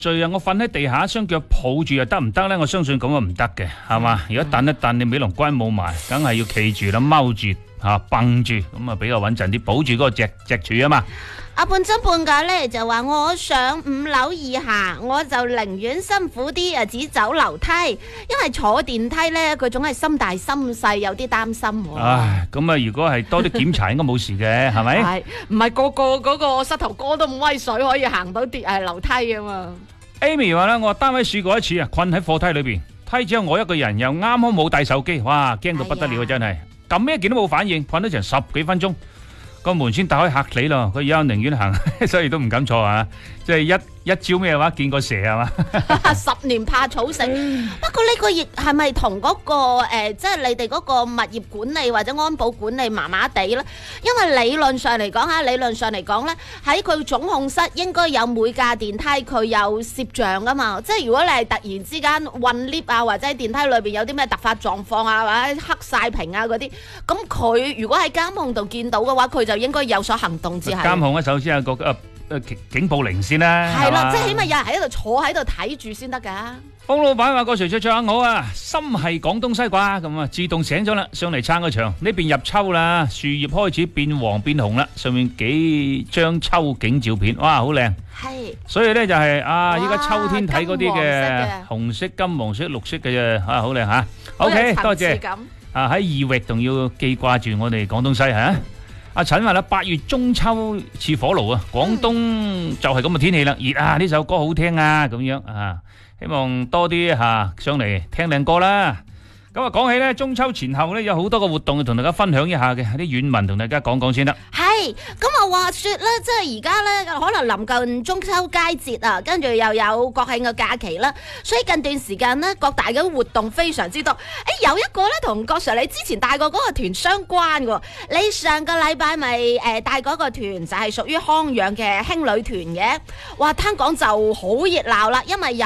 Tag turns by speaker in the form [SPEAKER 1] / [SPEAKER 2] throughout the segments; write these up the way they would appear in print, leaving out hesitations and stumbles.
[SPEAKER 1] 最啊，我瞓喺地下，雙腳抱住又得唔得咧？我相信咁啊唔得嘅，係嘛？如果蹬一蹬，你尾龍骨冇埋，梗係要企住啦，踎住吓，蹦住，咁啊比較穩陣啲，保住嗰個脊柱啊嘛。
[SPEAKER 2] 阿半真半假咧就話我上5樓以下，我就寧願辛苦啲啊，只走樓梯，因為坐電梯咧佢總係心大心細，有啲擔心。
[SPEAKER 1] 唉，咁啊如果係多啲檢查應該冇事嘅，係咪？
[SPEAKER 2] 係，唔係個個嗰個膝頭哥都咁威水，可以行到樓梯啊嘛。
[SPEAKER 1] Amy 話咧，我單位試過一次啊，困喺貨梯裏邊，梯只有我一個人，又啱好冇帶手機，哇，驚到不得了啊，真係撳咩鍵都冇反應，困咗成10幾分鐘。個門先打開嚇死咯，佢而家寧願行，所以都唔敢坐啊！即係一朝咩話見過蛇係嘛
[SPEAKER 2] ？10年怕草繩。不過呢個亦係咪同嗰個即係你哋嗰個物業管理或者安保管理麻麻地咧？因為理論上嚟講咧，喺佢總控室應該有每架電梯佢有攝像噶嘛。即係如果你係突然之間混 lift 啊，或者喺電梯裏邊有啲咩突發狀況啊，或者黑晒屏啊嗰啲，咁佢如果喺監控度見到嘅話，佢就應該有所行動至係。
[SPEAKER 1] 監控咧，首先有個警報鈴先啦，
[SPEAKER 2] 係啦，即係起碼有人喺度坐喺度睇住先得噶。
[SPEAKER 1] 方老闆話：個誰出唱好啊，心係廣東西啩，咁啊自動醒咗啦，上嚟撐個場。呢邊入秋啦，樹葉開始變黃變紅啦，上面幾張秋景照片，哇，好靚。
[SPEAKER 2] 係。
[SPEAKER 1] 所以咧就係依家秋天睇嗰啲嘅紅色、金黃色、綠色嘅啫，好靚吓。OK， 多謝。喺異域仲要記掛住我哋廣東西吓。阿陳話啦，8月中秋似火爐啊，廣東就係咁嘅天氣啦，熱啊，呢首歌好聽啊，咁樣啊，希望多啲上嚟聽靚歌啦。咁啊，講起咧中秋前後咧有好多個活動要同大家分享一下嘅，啲軟文同大家講講先得。係，
[SPEAKER 2] 咁啊話說咧，即係而家咧可能臨近中秋佳節啊，跟住又有國慶嘅假期啦，所以近段時間呢，各大嘅活動非常之多。有一個咧同郭 Sir 你之前帶過嗰個團相關嘅，你上個禮拜咪帶嗰個團就係屬於康陽嘅輕旅團嘅，哇，聽講就好熱鬧啦，因為有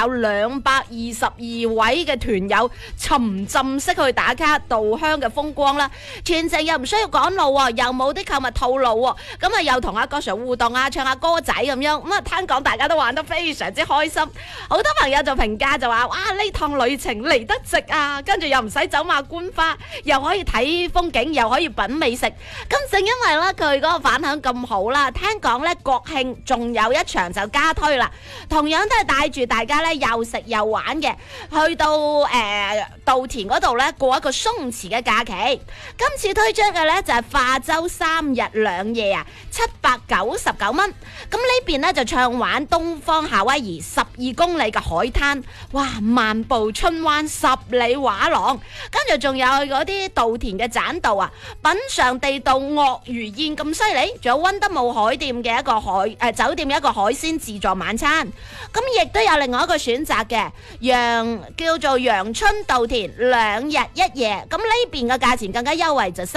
[SPEAKER 2] 222位嘅團友沉浸式去打卡稻香嘅風光啦，全程又唔需要趕路，又冇啲購物套路，咁啊又同阿郭 Sir 互動啊，唱下歌仔咁樣，咁啊聽講大家都玩得非常之開心，好多朋友就評價就話：哇，呢趟旅程嚟得值啊！跟住又唔使走馬觀花，又可以睇風景，又可以品美食。咁正因為咧佢嗰個反響咁好啦，聽講咧國慶仲有一場就加推啦，同樣都係帶住大家咧又食又玩嘅，去到稻田嗰度咧過一個鬆弛嘅假期。今次推出嘅咧就係化州3日2夜啊，799蚊。咁呢邊咧就暢玩東方夏威夷12公里嘅海灘，哇，漫步春灣10里畫廊，跟住仲有嗰啲稻田嘅棧道啊，品嘗地道鱷魚宴咁犀利，仲有溫德姆海店嘅一個酒店嘅一個海鮮自助晚餐。咁亦都有另外一個選擇嘅，叫做陽春稻田2日1夜。咁呢邊嘅價錢更加優惠，就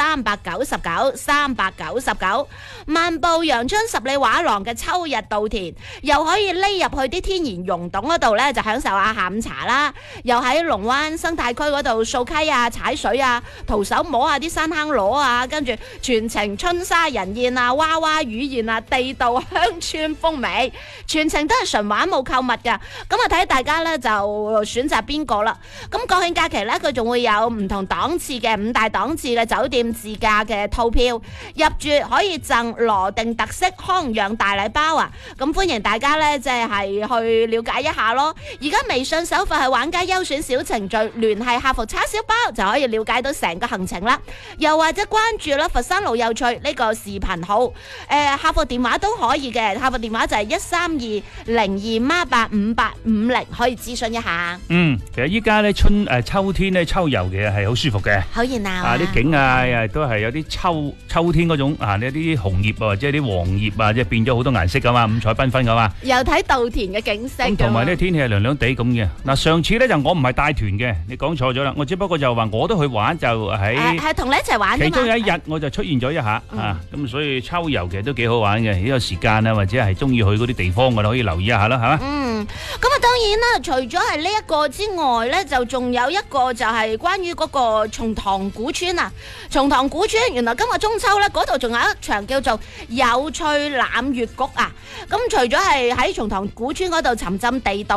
[SPEAKER 2] 399，漫步陽春10里畫廊嘅秋日稻田，又可以匿入去啲天然溶洞嗰度咧，就享受下下午茶啦，又喺龍灣生態區嗰度掃溪啊、踩水啊、徒手摸下啲山坑螺啊，跟住全程春沙人宴啊、娃娃魚宴啊，地道鄉村風味，全程都係純玩冇購物噶。咁啊睇大家咧就選擇邊個啦。咁國慶假期咧佢仲會有唔同檔次嘅5大檔次嘅酒店自駕嘅套票，入住可以贈羅定特色康養大禮包啊！咁歡迎大家咧即係去了解一下咯。而家微信首發係玩家優選小程序，聯繫客服叉燒包就可以了解到成個行程啦。又或者關注啦佛山路有趣呢個視頻號，客服電話都可以嘅，客服電話就係13202885850，可以諮詢一下。
[SPEAKER 1] 其實依家咧秋天咧秋遊嘅係好舒服嘅，
[SPEAKER 2] 好熱鬧啊！
[SPEAKER 1] 啲景啊都係有啲秋天嗰種呢啲紅葉啊，或者啲黃葉啊，即係變咗好多顏色噶嘛，五彩繽紛噶嘛。又睇稻田嘅景色。咁同埋呢天氣係涼涼地咁嘅。嗱，上次咧就我唔係帶團嘅，你講錯咗啦。我只不過就話我都去玩，就係
[SPEAKER 2] 同你一齊玩。
[SPEAKER 1] 其中有一日我就出現咗一下咁所以秋遊其實都幾好玩嘅。呢個時間啊，或者係中意去嗰啲地方嘅，可以留意一下啦，係嘛？
[SPEAKER 2] 咁啊，當然啦，除咗係呢一個之外咧，就仲有一個就係關於嗰個松塘古村啊。松塘古村原來今日中秋咧，嗰度仲有一場場叫做有趣攬月谷啊。咁除咗係喺松塘古村嗰度沉浸地道